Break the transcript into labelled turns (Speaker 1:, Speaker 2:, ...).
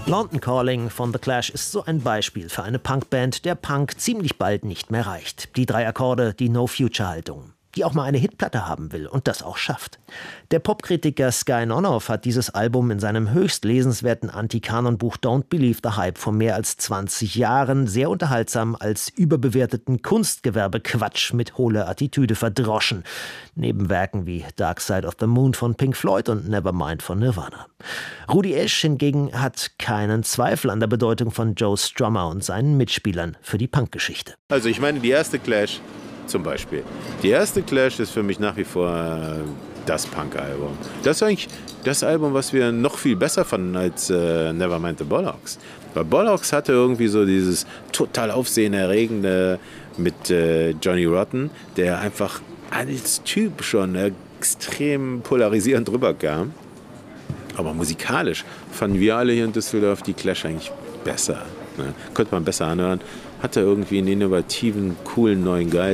Speaker 1: London Calling von The Clash ist so ein Beispiel für eine Punkband, der Punk ziemlich bald nicht mehr reicht. Die 3 Akkorde, die No-Future-Haltung. Die auch mal eine Hitplatte haben will und das auch schafft. Der Popkritiker Sky Nonoff hat dieses Album in seinem höchst lesenswerten Anti-Kanon-Buch Don't Believe the Hype vor mehr als 20 Jahren sehr unterhaltsam als überbewerteten Kunstgewerbe-Quatsch mit hohler Attitüde verdroschen. Neben Werken wie Dark Side of the Moon von Pink Floyd und Nevermind von Nirvana. Rudi Esch hingegen hat keinen Zweifel an der Bedeutung von Joe Strummer und seinen Mitspielern für die Punkgeschichte.
Speaker 2: Also ich meine, die erste Clash zum Beispiel. Die erste Clash ist für mich nach wie vor das Punk-Album. Das ist eigentlich das Album, was wir noch viel besser fanden als Nevermind the Bollocks. Weil Bollocks hatte irgendwie so dieses total aufsehenerregende mit Johnny Rotten, der einfach als Typ schon extrem polarisierend rüberkam. Aber musikalisch fanden wir alle hier in Düsseldorf die Clash eigentlich besser. Ne? Konnte man besser anhören. Hatte irgendwie einen innovativen, coolen neuen Geist.